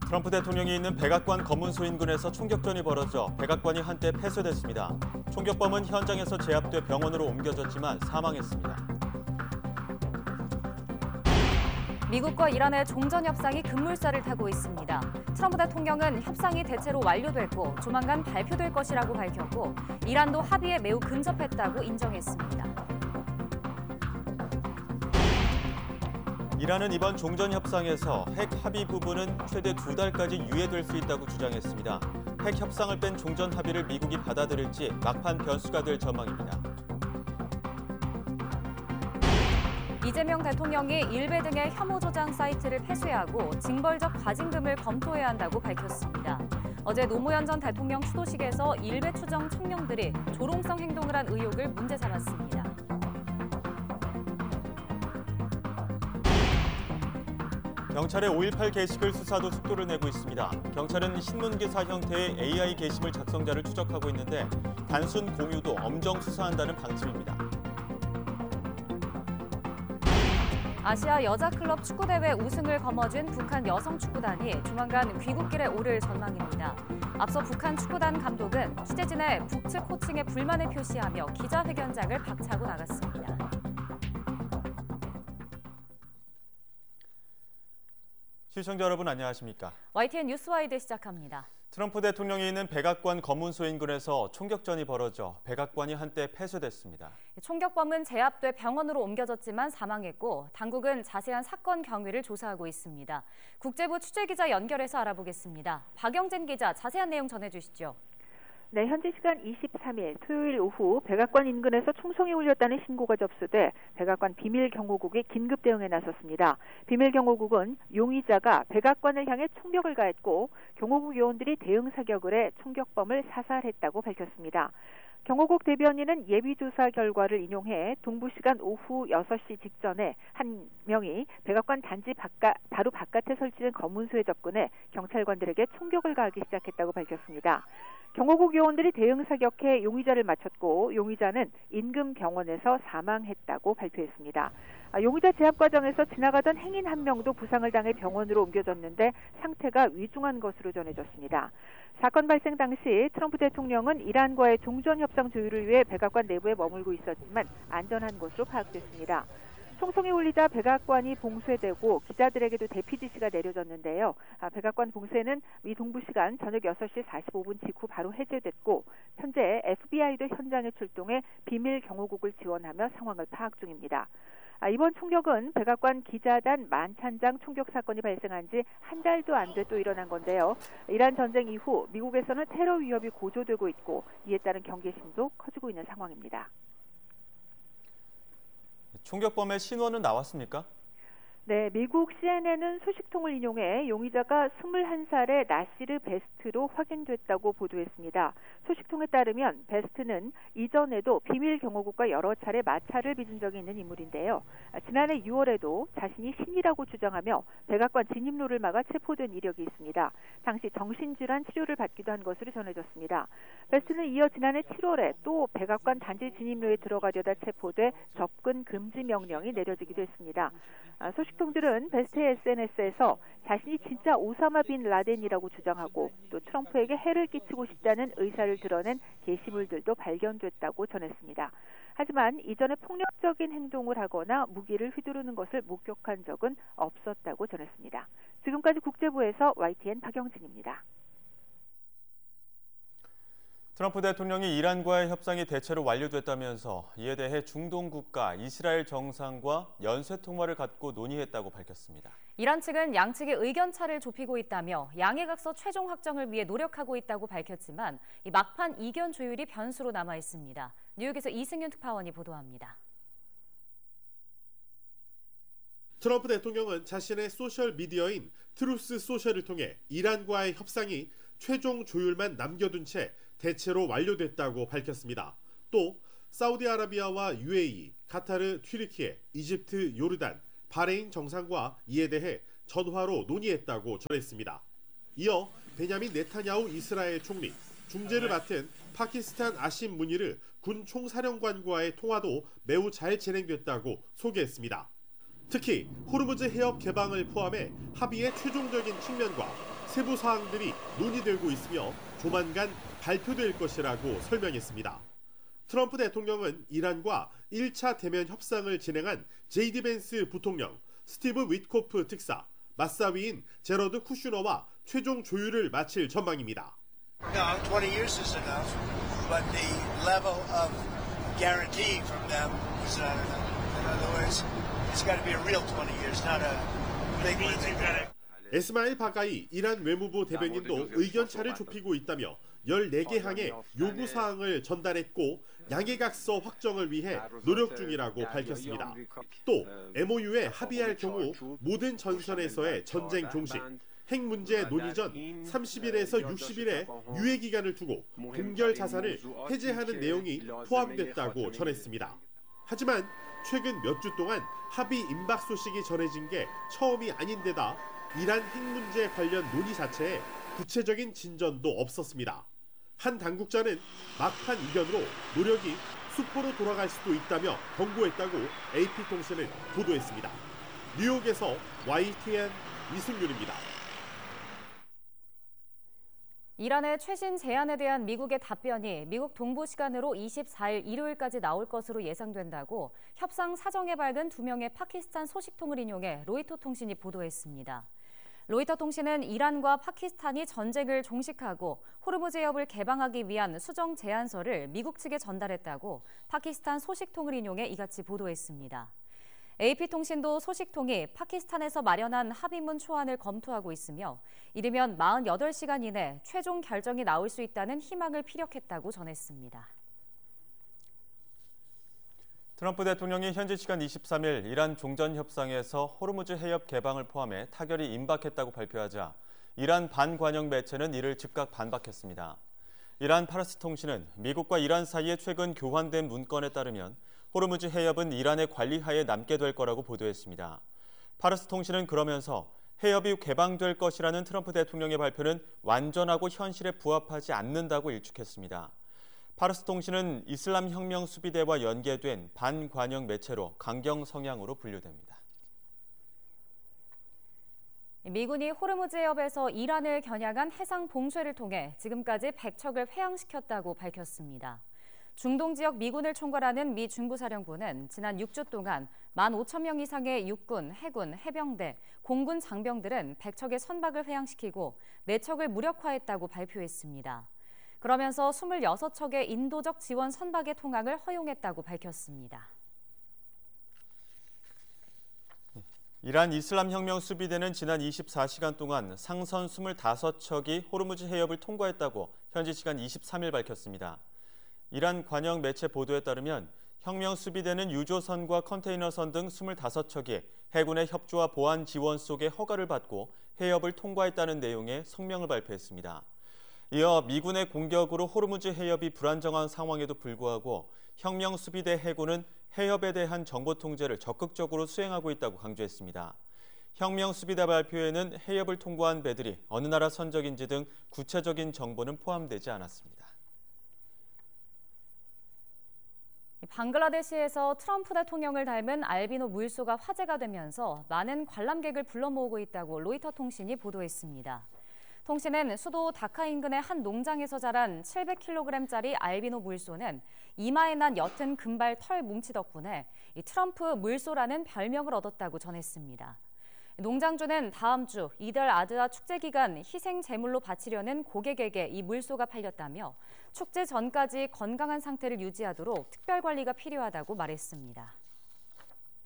트럼프 대통령이 있는 백악관 검문소 인근에서 총격전이 벌어져 백악관이 한때 폐쇄됐습니다. 총격범은 현장에서 제압돼 병원으로 옮겨졌지만 사망했습니다. 미국과 이란의 종전 협상이 급물살을 타고 있습니다. 트럼프 대통령은 협상이 대체로 완료됐고 조만간 발표될 것이라고 밝혔고 이란도 합의에 매우 근접했다고 인정했습니다. 이란은 이번 종전 협상에서 핵 합의 부분은 최대 2달까지 유예될 수 있다고 주장했습니다. 핵 협상을 뺀 종전 합의를 미국이 받아들일지 막판 변수가 될 전망입니다. 이재명 대통령이 일베 등의 혐오 조장 사이트를 폐쇄하고 징벌적 과징금을 검토해야 한다고 밝혔습니다. 어제 노무현 전 대통령 추도식에서 일베 추정 청년들이 조롱성 행동을 한 의혹을 문제 삼았습니다. 경찰의 5.18 게시글 수사도 속도를 내고 있습니다. 경찰은 신문기사 형태의 AI 게시물 작성자를 추적하고 있는데 단순 공유도 엄정 수사한다는 방침입니다. 아시아 여자클럽 축구대회 우승을 거머쥔 북한 여성축구단이 조만간 귀국길에 오를 전망입니다. 앞서 북한 축구단 감독은 취재진의 북측 코칭에 불만을 표시하며 기자회견장을 박차고 나갔습니다. 시청자 여러분 안녕하십니까? YTN 뉴스와이드 시작합니다. 트럼프 대통령이 있는 백악관 검문소 인근에서 총격전이 벌어져 백악관이 한때 폐쇄됐습니다. 총격범은 제압돼 병원으로 옮겨졌지만 사망했고 당국은 자세한 사건 경위를 조사하고 있습니다. 국제부 취재기자 연결해서 알아보겠습니다. 박영진 기자, 자세한 내용 전해주시죠. 네, 현지 시간 23일 토요일 오후 백악관 인근에서 총성이 울렸다는 신고가 접수돼 백악관 비밀경호국이 긴급 대응에 나섰습니다. 비밀경호국은 용의자가 백악관을 향해 총격을 가했고 경호국 요원들이 대응 사격을 해 총격범을 사살했다고 밝혔습니다. 경호국 대변인은 예비조사 결과를 인용해 동부 시간 오후 6시 직전에 한 명이 백악관 단지 바로 바깥에 설치된 검문소에 접근해 경찰관들에게 총격을 가하기 시작했다고 밝혔습니다. 경호국 요원들이 대응 사격해 용의자를 맞췄고 용의자는 인근 병원에서 사망했다고 발표했습니다. 용의자 제압 과정에서 지나가던 행인 한 명도 부상을 당해 병원으로 옮겨졌는데 상태가 위중한 것으로 전해졌습니다. 사건 발생 당시 트럼프 대통령은 이란과의 종전 협상 조율을 위해 백악관 내부에 머물고 있었지만 안전한 것으로 파악됐습니다. 총성이 울리자 백악관이 봉쇄되고 기자들에게도 대피 지시가 내려졌는데요. 백악관 봉쇄는 미 동부 시간 저녁 6시 45분 직후 바로 해제됐고 현재 FBI도 현장에 출동해 비밀 경호국을 지원하며 상황을 파악 중입니다. 이번 총격은 백악관 기자단 만찬장 총격 사건이 발생한 지 한 달도 안 돼 또 일어난 건데요. 이란 전쟁 이후 미국에서는 테러 위협이 고조되고 있고 이에 따른 경계심도 커지고 있는 상황입니다. 총격범의 신원은 나왔습니까? 네, 미국 CNN은 소식통을 인용해 용의자가 21살의 나시르 베스트로 확인됐다고 보도했습니다. 소식통에 따르면 베스트는 이전에도 비밀 경호국과 여러 차례 마찰을 빚은 적이 있는 인물인데요. 지난해 6월에도 자신이 신이라고 주장하며 백악관 진입로를 막아 체포된 이력이 있습니다. 당시 정신질환 치료를 받기도 한 것으로 전해졌습니다. 베스트는 이어 지난해 7월에 또 백악관 단지 진입로에 들어가려다 체포돼 접근 금지 명령이 내려지기도 했습니다. 소식통들은 베스트의 SNS에서 자신이 진짜 오사마 빈 라덴이라고 주장하고 또 트럼프에게 해를 끼치고 싶다는 의사를 드러낸 게시물들도 발견됐다고 전했습니다. 하지만 이전에 폭력적인 행동을 하거나 무기를 휘두르는 것을 목격한 적은 없었다고 전했습니다. 지금까지 국제부에서 YTN 박영진입니다. 트럼프 대통령이 이란과의 협상이 대체로 완료됐다면서 이에 대해 중동 국가 이스라엘 정상과 연쇄통화를 갖고 논의했다고 밝혔습니다. 이란 측은 양측의 의견차를 좁히고 있다며 양해 각서 최종 확정을 위해 노력하고 있다고 밝혔지만 이 막판 이견 조율이 변수로 남아 있습니다. 뉴욕에서 이승윤 특파원이 보도합니다. 트럼프 대통령은 자신의 소셜미디어인 트루스 소셜을 통해 이란과의 협상이 최종 조율만 남겨둔 채 대체로 완료됐다고 밝혔습니다. 또 사우디아라비아와 UAE, 카타르, 튀르키예, 이집트, 요르단, 바레인 정상과 이에 대해 전화로 논의했다고 전했습니다. 이어 베냐민 네타냐후 이스라엘 총리, 중재를 맡은 파키스탄 아심 무니르 군 총사령관과의 통화도 매우 잘 진행됐다고 소개했습니다. 특히 호르무즈 해협 개방을 포함해 합의의 최종적인 측면과 세부 사항들이 논의되고 있으며 조만간 발표될 것이라고 설명했습니다. 트럼프 대통령은 이란과 1차 대면 협상을 진행한 제이디 벤스 부통령, 스티브 위트코프 특사, 맞사위인 제러드 쿠슈너와 최종 조율을 마칠 전망입니다. No, 20 years is enough, but the level of guarantee from them is not enough. In other words, it's got to be a real 20 years, not a big one. 에스마일 바가이 이란 외무부 대변인도 의견차를 좁히고 있다며 14개 항의 요구사항을 전달했고 양해각서 확정을 위해 노력 중이라고 밝혔습니다. 또 MOU에 합의할 경우 모든 전선에서의 전쟁 종식, 핵 문제 논의 전 30일에서 60일의 유예 기간을 두고 동결 자산을 해제하는 내용이 포함됐다고 전했습니다. 하지만 최근 몇 주 동안 합의 임박 소식이 전해진 게 처음이 아닌데다 이란 핵 문제 관련 논의 자체에 구체적인 진전도 없었습니다. 한 당국자는 막판 이견으로 노력이 수포로 돌아갈 수도 있다며 경고했다고 AP통신은 보도했습니다. 뉴욕에서 YTN 이승윤입니다. 이란의 최신 제안에 대한 미국의 답변이 미국 동부 시간으로 24일 일요일까지 나올 것으로 예상된다고 협상 사정에 밝은 2명의 파키스탄 소식통을 인용해 로이터 통신이 보도했습니다. 로이터 통신은 이란과 파키스탄이 전쟁을 종식하고 호르무즈 해협을 개방하기 위한 수정 제안서를 미국 측에 전달했다고 파키스탄 소식통을 인용해 이같이 보도했습니다. AP통신도 소식통이 파키스탄에서 마련한 합의문 초안을 검토하고 있으며 이르면 48시간 이내 최종 결정이 나올 수 있다는 희망을 피력했다고 전했습니다. 트럼프 대통령이 현지 시간 23일 이란 종전 협상에서 호르무즈 해협 개방을 포함해 타결이 임박했다고 발표하자 이란 반관영 매체는 이를 즉각 반박했습니다. 이란 파르스 통신은 미국과 이란 사이에 최근 교환된 문건에 따르면 호르무즈 해협은 이란의 관리하에 남게 될 거라고 보도했습니다. 파르스 통신은 그러면서 해협이 개방될 것이라는 트럼프 대통령의 발표는 완전하고 현실에 부합하지 않는다고 일축했습니다. 파르스 통신은 이슬람 혁명 수비대와 연계된 반관영 매체로 강경 성향으로 분류됩니다. 미군이 호르무즈 해협에서 이란을 겨냥한 해상 봉쇄를 통해 지금까지 100척을 회항시켰다고 밝혔습니다. 중동 지역 미군을 총괄하는 미 중부사령부는 지난 6주 동안 15,000명 이상의 육군, 해군, 해병대, 공군 장병들은 100척의 선박을 회항시키고 4척을 무력화했다고 발표했습니다. 그러면서 26척의 인도적 지원 선박의 통항을 허용했다고 밝혔습니다. 이란 이슬람 혁명 수비대는 지난 24시간 동안 상선 25척이 호르무즈 해협을 통과했다고 현지 시간 23일 밝혔습니다. 이란 관영 매체 보도에 따르면 혁명 수비대는 유조선과 컨테이너선 등 25척이 해군의 협조와 보안 지원 속에 허가를 받고 해협을 통과했다는 내용의 성명을 발표했습니다. 이어 미군의 공격으로 호르무즈 해협이 불안정한 상황에도 불구하고 혁명 수비대 해군은 해협에 대한 정보 통제를 적극적으로 수행하고 있다고 강조했습니다. 혁명 수비대 발표에는 해협을 통과한 배들이 어느 나라 선적인지 등 구체적인 정보는 포함되지 않았습니다. 방글라데시에서 트럼프 대통령을 닮은 알비노 물소가 화제가 되면서 많은 관람객을 불러 모으고 있다고 로이터 통신이 보도했습니다. 통신은 수도 다카 인근의 한 농장에서 자란 700kg짜리 알비노 물소는 이마에 난 옅은 금발 털 뭉치 덕분에 트럼프 물소라는 별명을 얻었다고 전했습니다. 농장주는 다음 주 이들 아드아 축제 기간 희생 제물로 바치려는 고객에게 이 물소가 팔렸다며 축제 전까지 건강한 상태를 유지하도록 특별 관리가 필요하다고 말했습니다.